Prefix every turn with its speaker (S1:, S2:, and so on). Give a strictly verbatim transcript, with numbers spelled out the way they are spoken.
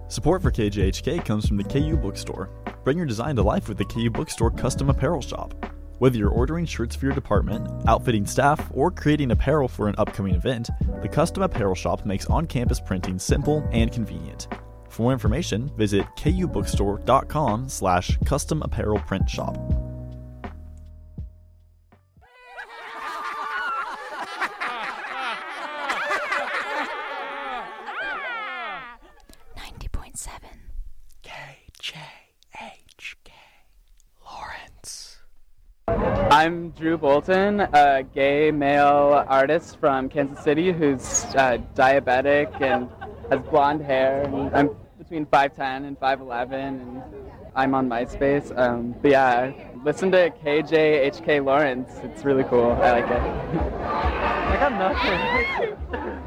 S1: Support for K J H K comes from the K U Bookstore. Bring your design to life with the K U Bookstore Custom Apparel Shop. Whether you're ordering shirts for your department, outfitting staff, or creating apparel for an upcoming event, the Custom Apparel Shop makes on-campus printing simple and convenient. For more information, visit kubookstore.com slash custom apparel print shop.
S2: ninety point seven
S3: K J H K Lawrence.
S4: I'm Drew Bolton, a gay male artist from Kansas City who's uh, diabetic and has blonde hair. I'm between five ten and five eleven, and I'm on MySpace. Um, but yeah, listen to K J H K Lawrence. It's really cool. I like it. I got nothing.